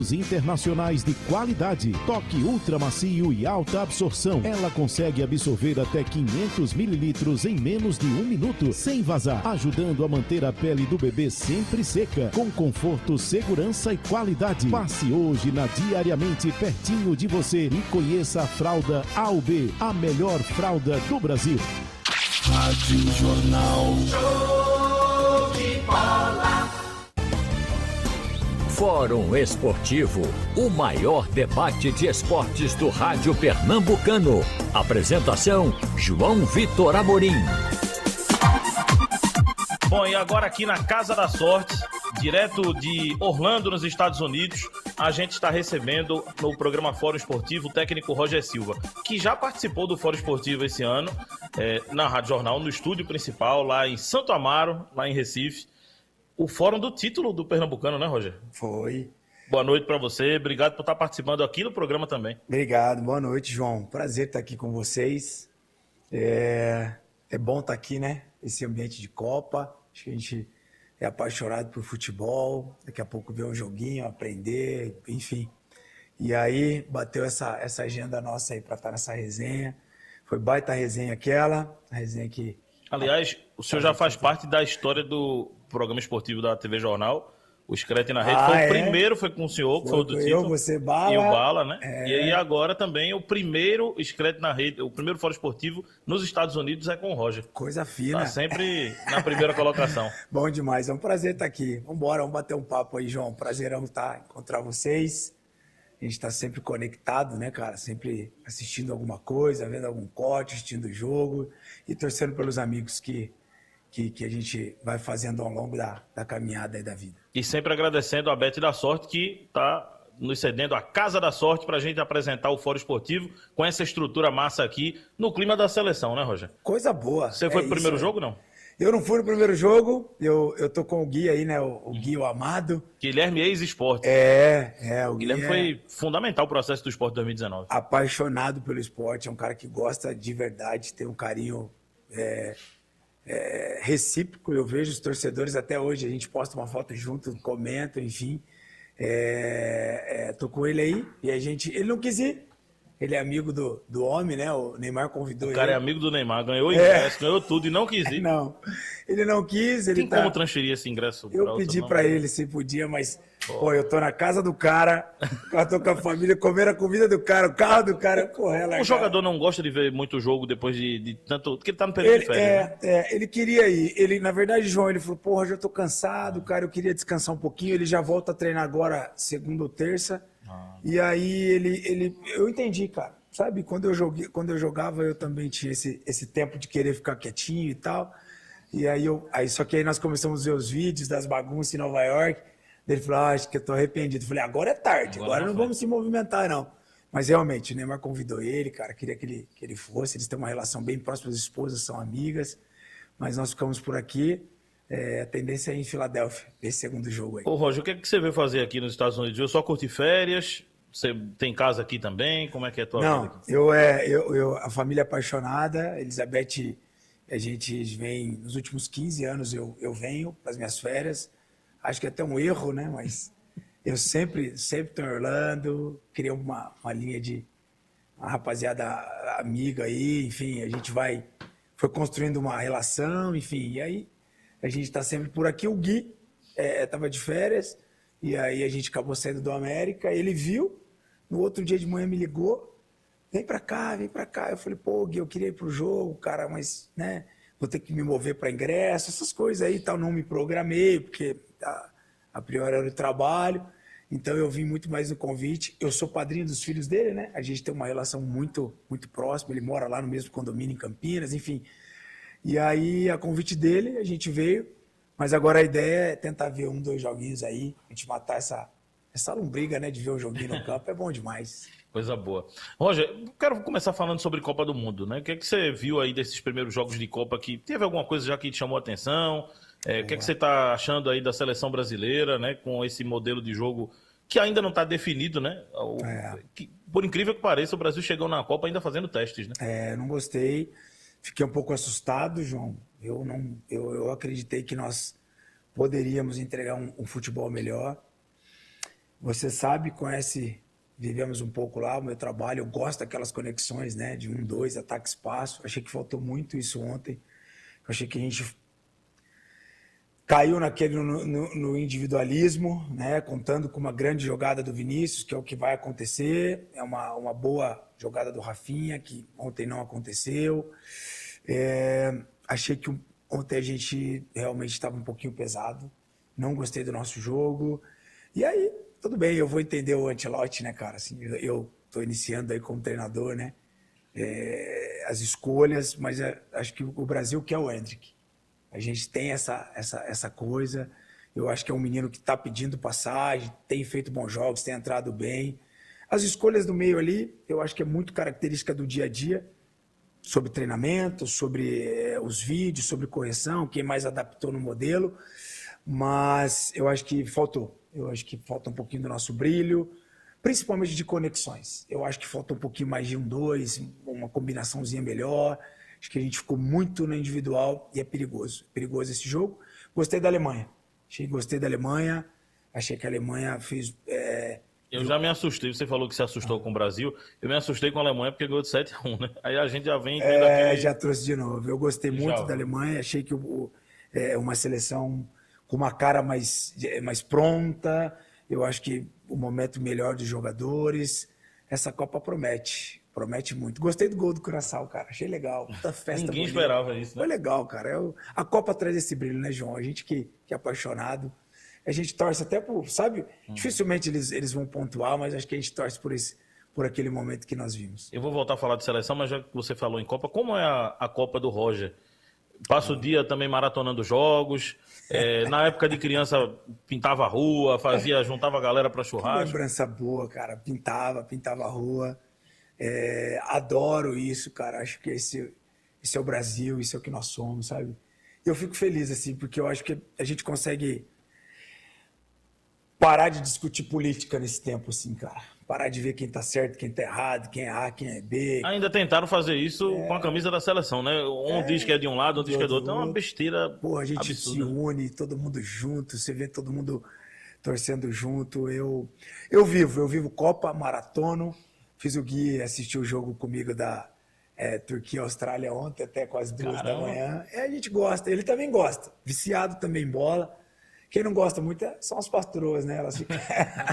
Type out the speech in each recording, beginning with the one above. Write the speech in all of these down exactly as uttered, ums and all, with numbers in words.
internacionais de qualidade, toque ultra macio e alta absorção. Ela consegue absorver até quinhentos mililitros em menos de um minuto, sem vazar, ajudando a manter a pele do bebê sempre seca, com conforto, segurança e qualidade. Passe hoje na Diariamente pertinho de você e conheça a fralda A U B, a melhor fralda do Brasil. Rádio Jornal. Show de bola. Fórum Esportivo, o maior debate de esportes do rádio pernambucano. Apresentação, João Vitor Amorim. Bom, e agora aqui na Casa da Sorte, direto de Orlando, nos Estados Unidos, a gente está recebendo no programa Fórum Esportivo o técnico Roger Silva, que já participou do Fórum Esportivo esse ano, é, na Rádio Jornal, no estúdio principal, lá em Santo Amaro, lá em Recife. O fórum do título do Pernambucano, né, Roger? Foi. Boa noite para você, obrigado por estar participando aqui no programa também. Obrigado, boa noite, João. Prazer estar aqui com vocês. É, é bom estar aqui, né? Esse ambiente de Copa. Acho que a gente é apaixonado por futebol. Daqui a pouco ver um joguinho, aprender, enfim. E aí, bateu essa, essa agenda nossa aí para estar nessa resenha. Foi baita resenha aquela, a resenha que... Aliás, o senhor já faz parte da história do programa esportivo da T V Jornal, o Screte na Rede. Ah, foi é? o primeiro, foi com o senhor, que foi o do título. Eu, você, Bala. E o Bala, né? É. E aí agora também o primeiro Screte na Rede, o primeiro fórum esportivo nos Estados Unidos é com o Roger. Coisa fina. Tá sempre na primeira colocação. Bom demais, é um prazer estar aqui. Vamos embora, vamos bater um papo aí, João. Prazerão estar, encontrar vocês. A gente está sempre conectado, né, cara? Sempre assistindo alguma coisa, vendo algum corte, assistindo o jogo e torcendo pelos amigos que, que, que a gente vai fazendo ao longo da, da caminhada aí da vida. E sempre agradecendo a Bete da Sorte, que está nos cedendo a Casa da Sorte para a gente apresentar o Fórum Esportivo com essa estrutura massa aqui, no clima da seleção, né, Roger? Coisa boa. Você foi é pro primeiro isso, jogo, não? Eu não fui no primeiro jogo, eu, eu tô com o Gui aí, né? O, o Gui, o amado. Guilherme ex-esporte. É, é. O Guilherme Gui foi fundamental o processo do esporte dois mil e dezenove. Apaixonado pelo esporte, é um cara que gosta de verdade, tem um carinho é, é, recíproco. Eu vejo os torcedores até hoje, a gente posta uma foto junto, comenta, enfim. É, é, tô com ele aí e a gente. Ele não quis ir. Ele é amigo do, do homem, né? O Neymar convidou ele. O cara ele. é amigo do Neymar, ganhou ingresso, é. ganhou tudo e não quis ir. Não, ele não quis. Ele Tem tá... como transferir esse ingresso? Eu pedi para ele se podia, mas pô. pô, eu tô na casa do cara, eu tô com a família, comer a comida do cara, o carro do cara, correr lá. O jogador não gosta de ver muito jogo depois de, de tanto... Porque ele tá no período ele, de férias, é, né? é, ele queria ir. Ele, na verdade, João, ele falou, porra, já tô cansado, cara, eu queria descansar um pouquinho. Ele já volta a treinar agora, segunda ou terça. Ah. E aí, ele, ele... Eu entendi, cara. Sabe, quando eu, joguei, quando eu jogava, eu também tinha esse, esse tempo de querer ficar quietinho e tal. E aí, eu, aí, só que aí nós começamos a ver os vídeos das bagunças em Nova York. Ele falou, ah, acho que eu tô arrependido. Eu falei, agora é tarde, agora, agora não, não vamos se movimentar, não. Mas realmente, o Neymar convidou ele, cara, queria que ele, que ele fosse. Eles têm uma relação bem próxima, as esposas são amigas. Mas nós ficamos por aqui. É, a tendência é em Filadélfia, esse segundo jogo aí. Ô, Roger, o que, é que você veio fazer aqui nos Estados Unidos? Eu só curti férias... Você tem casa aqui também? Como é que é a tua Não, vida aqui? eu, é, eu, eu, a família apaixonada, Elizabeth, a gente vem, nos últimos quinze anos eu, eu venho para as minhas férias, acho que é até um erro, né, mas eu sempre sempre estou em Orlando, criei uma, uma linha de, uma rapaziada amiga aí, enfim, a gente vai, foi construindo uma relação, enfim, e aí a gente está sempre por aqui. O Gui estava é, de férias, e aí a gente acabou saindo do América, ele viu, no outro dia de manhã me ligou, vem pra cá, vem pra cá. Eu falei, pô, Gui, eu queria ir pro jogo, cara, mas, né, vou ter que me mover para ingresso, essas coisas aí e tal. Não me programei, porque a, a priori era o trabalho. Então eu vim muito mais no convite. Eu sou padrinho dos filhos dele, né? A gente tem uma relação muito, muito próxima. Ele mora lá no mesmo condomínio em Campinas, enfim. E aí, a convite dele, a gente veio. Mas agora a ideia é tentar ver um, dois joguinhos aí, a gente matar essa... Essa lombriga, né, de ver um joguinho no campo é bom demais. Coisa boa. Roger, quero começar falando sobre Copa do Mundo, né? O que é que você viu aí desses primeiros jogos de Copa que teve alguma coisa já que te chamou a atenção? É, o que é que você está achando aí da seleção brasileira, né? Com esse modelo de jogo que ainda não está definido, né? O, é. que, por incrível que pareça, o Brasil chegou na Copa ainda fazendo testes, né? É, não gostei. Fiquei um pouco assustado, João. Eu, não, eu, eu acreditei que nós poderíamos entregar um, um futebol melhor. você sabe, conhece, vivemos um pouco lá, o meu trabalho, eu gosto daquelas conexões, né, de um, dois, ataque, espaço. Achei que faltou muito isso ontem. Eu achei que a gente caiu naquele, no, no, no individualismo, né, contando com uma grande jogada do Vinícius, que é o que vai acontecer. É uma, uma boa jogada do Rafinha, que ontem não aconteceu. É, achei que ontem a gente realmente estava um pouquinho pesado. Não gostei do nosso jogo. E aí, tudo bem, eu vou entender o Ancelotti, né, cara? Assim, eu estou iniciando aí como treinador, né? É, as escolhas, mas é, acho que o Brasil quer o Endrick. A gente tem essa, essa, essa coisa. Eu acho que é um menino que está pedindo passagem, tem feito bons jogos, tem entrado bem. As escolhas do meio ali, eu acho que é muito característica do dia a dia, sobre treinamento, sobre é, os vídeos, sobre correção, quem mais adaptou no modelo. Mas eu acho que faltou. Eu acho que falta um pouquinho do nosso brilho, principalmente de conexões. Eu acho que falta um pouquinho mais de um, dois, uma combinaçãozinha melhor. Acho que a gente ficou muito no individual e é perigoso. Perigoso esse jogo. Gostei da Alemanha. Achei, gostei da Alemanha. Achei que a Alemanha fez... É... Eu já me assustei. Você falou que se assustou ah. com o Brasil. Eu me assustei com a Alemanha porque ganhou de sete a um, né? Aí a gente já vem... É, aquele... já trouxe de novo. Eu gostei muito já. da Alemanha. Achei que o, é uma seleção com uma cara mais, mais pronta. Eu acho que o momento melhor dos jogadores. Essa Copa promete. Promete muito. Gostei do gol do Curaçao, cara. Achei legal. Muita festa. Ninguém bonita. esperava isso, né? Foi legal, cara. Eu, a Copa traz esse brilho, né, João? A gente que, que é apaixonado. A gente torce até por, sabe? Hum. Dificilmente eles, eles vão pontuar, mas acho que a gente torce por, esse, por aquele momento que nós vimos. Eu vou voltar a falar de seleção, mas já que você falou em Copa, como é a, a Copa do Roger? Passa o dia também maratonando jogos. É, na época de criança, pintava a rua, fazia, juntava a galera para churrasco. Que lembrança boa, cara. Pintava, pintava a rua. É, adoro isso, cara. Acho que esse, esse é o Brasil, isso é o que nós somos, sabe? Eu fico feliz, assim, porque eu acho que a gente consegue parar de discutir política nesse tempo, assim, cara. Parar de ver quem tá certo, quem tá errado, quem é A, quem é B. Ainda tentaram fazer isso é... com a camisa da seleção, né? Um é... diz que é de um lado, um diz que é do outro. É uma besteira. Porra, a gente absurda. Se une, todo mundo junto, você vê todo mundo torcendo junto. Eu, eu vivo, eu vivo Copa, maratono. Fiz o Gui assistir o jogo comigo da é, Turquia-Austrália ontem, até quase duas Caramba. da manhã. É, a gente gosta, ele também gosta. Viciado também em bola. Quem não gosta muito é, são as patroas, né? Elas ficam...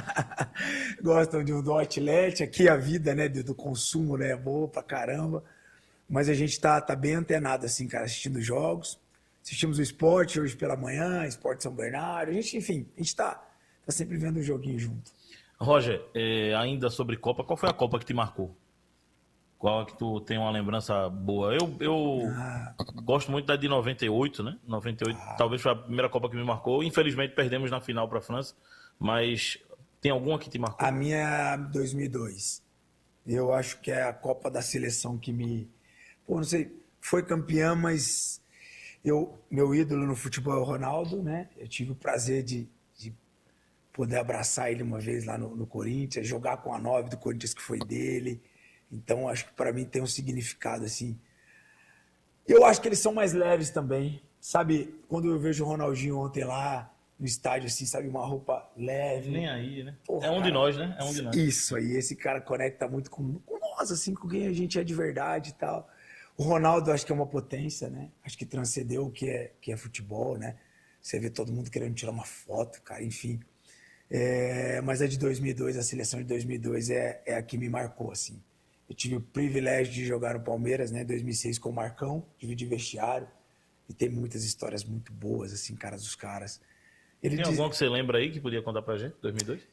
gostam de, do outlet. Aqui a vida, né, do, do consumo, né, é boa pra caramba. Mas a gente tá, tá bem antenado, assim, cara, assistindo jogos. Assistimos o esporte hoje pela manhã, Esporte São Bernardo. A gente, enfim, a gente tá, tá sempre vendo um joguinho junto. Roger, é, ainda sobre Copa, qual foi a Copa que te marcou? Qual que tu tem uma lembrança boa? Eu, eu ah. gosto muito da de noventa e oito, né? noventa e oito ah. talvez foi a primeira Copa que me marcou. Infelizmente perdemos na final para a França, mas tem alguma que te marcou? A minha é dois mil e dois. Eu acho que é a Copa da seleção que me... Pô, não sei, foi campeã, mas eu, meu ídolo no futebol é o Ronaldo, né? Eu tive o prazer de poder abraçar ele uma vez lá no, no Corinthians, jogar com a nove do Corinthians que foi dele. Então, acho que para mim tem um significado, assim. Eu acho que eles são mais leves também. Sabe, quando eu vejo o Ronaldinho ontem lá no estádio, assim, sabe, uma roupa leve. Nem aí, né? Porra, é um cara, de nós, né? É um de nós. Isso aí, esse cara conecta muito com, com nós, assim, com quem a gente é de verdade e tal. O Ronaldo, acho que é uma potência, né? Acho que transcendeu o que é, que é futebol, né? Você vê todo mundo querendo tirar uma foto, cara, enfim... É, mas a de dois mil e dois, a seleção de dois mil e dois é, é a que me marcou, assim. Eu tive o privilégio de jogar no Palmeiras, né, em dois mil e seis com o Marcão, dividir vestiário, e tem muitas histórias muito boas, assim, caras dos caras. Ele tem diz... alguma que você lembra aí que podia contar pra gente, dois mil e dois?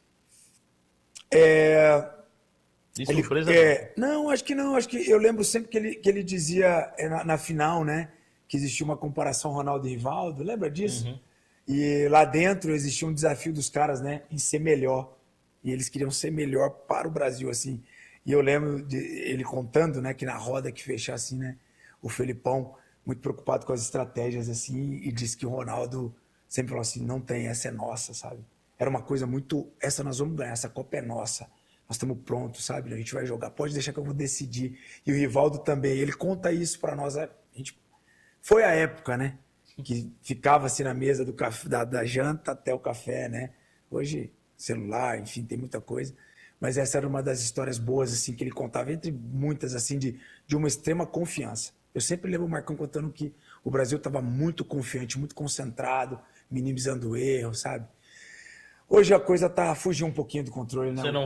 É... De surpresa? Ele, é... Não, acho que não, acho que eu lembro sempre que ele, que ele dizia na, na final, né, que existia uma comparação Ronaldo e Rivaldo, lembra disso? Uhum. E lá dentro existia um desafio dos caras, né, em ser melhor. E eles queriam ser melhor para o Brasil, assim. E eu lembro de ele contando, né, que na roda que fechar, assim, né, o Felipão, muito preocupado com as estratégias, assim, e disse que o Ronaldo sempre falou assim, não tem, essa é nossa, sabe? Era uma coisa muito, essa nós vamos ganhar, essa Copa é nossa. Nós estamos prontos, sabe? A gente vai jogar, pode deixar que eu vou decidir. E o Rivaldo também, ele conta isso para nós. A gente... Foi a época, né? Que ficava assim na mesa do café, da, da janta até o café, né? Hoje celular, enfim, tem muita coisa. Mas essa era uma das histórias boas assim que ele contava, entre muitas, assim, de, de uma extrema confiança. Eu sempre lembro o Marcão contando que o Brasil estava muito confiante, muito concentrado, minimizando o erro, sabe? Hoje a coisa tá fugindo um pouquinho do controle, né? Você não